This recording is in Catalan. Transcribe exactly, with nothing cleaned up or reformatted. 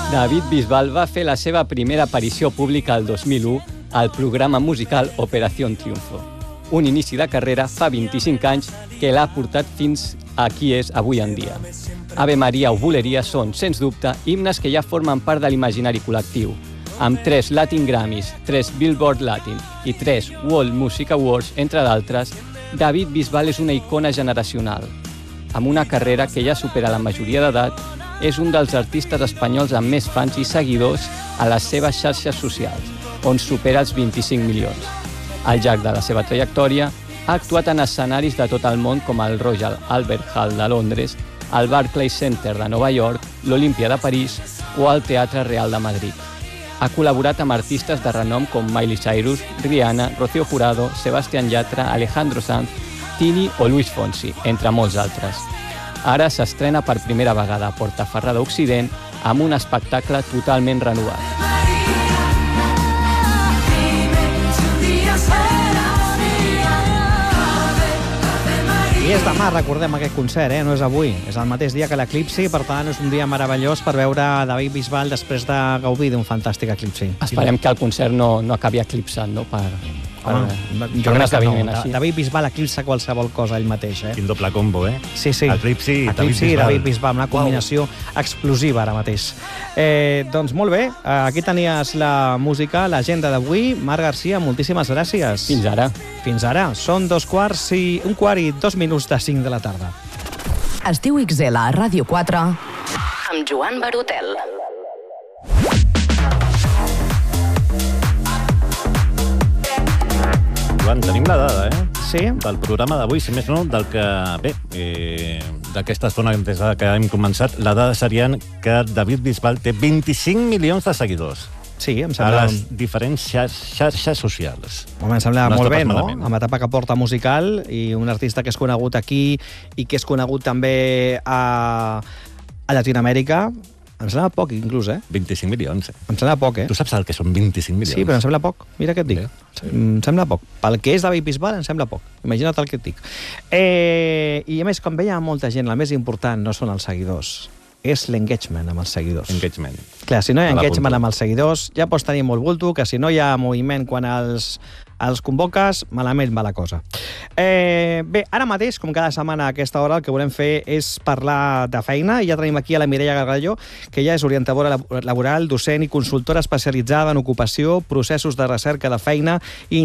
David Bisbal va fer la seva primera aparició pública el dos mil u al programa musical Operación Triunfo. Un inici de carrera fa vint-i-cinc anys que l'ha portat fins a qui és avui en dia. Ave Maria o Buleria són, sens dubte, himnes que ja formen part de l'imaginari col·lectiu. Amb tres Latin Grammys, tres Billboard Latin i tres World Music Awards, entre d'altres, David Bisbal és una icona generacional. Amb una carrera que ja supera la majoria d'edat, és un dels artistes espanyols amb més fans i seguidors a les seves xarxes socials, on supera els vint-i-cinc milions. Al llarg de la seva trajectòria, ha actuat en escenaris de tot el món com el Royal Albert Hall de Londres, el Barclays Center de Nova York, l'Olímpia de París o el Teatre Real de Madrid. Ha col·laborat amb artistes de renom com Miley Cyrus, Rihanna, Rocío Jurado, Sebastián Yatra, Alejandro Sanz, Tini o Luis Fonsi, entre molts altres. Ara s'estrena per primera vegada a Portaferrada Occident amb un espectacle totalment renovat. I és demà, recordem aquest concert, eh? No és avui. És el mateix dia que l'eclipsi, per tant és un dia meravellós per veure David Bisbal després de gaudir d'un fantàstic eclipsi. Esperem que el concert no, no acabi eclipsant, no? Per, per, Home, per jo un crec que esdeveniment no. així. David Bisbal eclipsa qualsevol cosa ell mateix, eh? Quin doble combo, eh? Sí, sí. Eclipsi i David Eclipsi i Bisbal. David Bisbal, una combinació wow. explosiva ara mateix. Eh, doncs molt bé, aquí tenies la música, l'agenda d'avui. Marc Garcia, moltíssimes gràcies. Fins ara. Fins ara. Són dos quarts i un quart i dos minuts de cinc de la tarda. Estiu X L a Ràdio quatre amb Joan Barotel. Joan, tenim la dada, eh? Sí. Del programa d'avui, si més no, del que... Bé, eh, d'aquesta estona des que hem començat, la dada serien que David Bisbal té vint-i-cinc milions de seguidors. Sí, em A sembla... les diferents xar xarxes socials. Home, em sembla No molt està bé, pas no? malament. Amb l'etapa que porta musical i un artista que és conegut aquí i que és conegut també a, a Llatinoamèrica. Em sembla poc, inclús, eh? vint-i-cinc milions, eh? Em sembla poc, eh? Tu saps el que són vint-i-cinc milions? Sí, però em sembla poc. Mira què et dic. Sí. Em sembla poc. Pel que és David Bisbal, em sembla poc. Imagina't el que et dic. Eh, I a més, com veia molta gent, el més important no són els seguidors, és l'engagement amb els seguidors. Engagement. Clar, si no hi ha A la engagement punta. amb els seguidors, ja pots tenir molt bulto, que si no hi ha moviment quan els, els convoques, malament va la cosa. Eh, bé, ara mateix, com cada setmana a aquesta hora, el que volem fer és parlar de feina, i ja tenim aquí a la Mireia Gargallo, que ja és orientadora laboral, docent i consultora especialitzada en ocupació, processos de recerca de feina i